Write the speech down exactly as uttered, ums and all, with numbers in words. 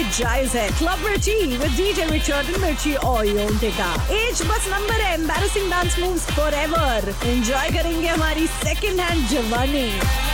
जायज है। क्लब मिर्ची विद डीजे रिचर्ड एंड मिर्ची और योंटेका। एज बस नंबर है। Embarrassing dance moves forever. Enjoy करेंगे हमारी सेकंड हैंड जवानी।